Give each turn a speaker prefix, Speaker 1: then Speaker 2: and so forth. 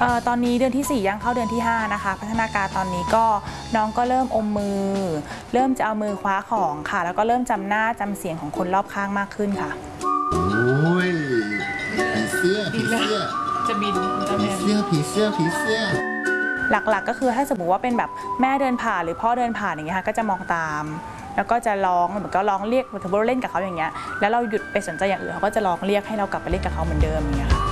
Speaker 1: ตอนนี้เดือนที่4ย่างเข้าเดือนที่5นะคะพัฒนาการตอนนี้ก็น้องก็เริ่มอมมือเริ่มจะเอามือคว้าของค่ะแล้วก็เริ่มจำหน้าจำเสียงของคนรอบข้างมากขึ้นค่ะ
Speaker 2: โอ้ยผีเสื้อ
Speaker 1: จะบิน
Speaker 2: ผีเสื้อ
Speaker 1: หลักๆก็คือถ้าสมมติว่าเป็นแบบแม่เดินผ่านหรือพ่อเดินผ่านอย่างเงี้ยค่ะก็จะมองตามแล้วก็จะร้องเหมือนก็ร้องเรียกเหมือนเราเล่นกับเขาอย่างเงี้ยแล้วเราหยุดไปสนใจอย่างอื่นเขาก็จะร้องเรียกให้เรากลับไปเล่นกับเขาเหมือนเดิมอย่างเงี้ยค่ะ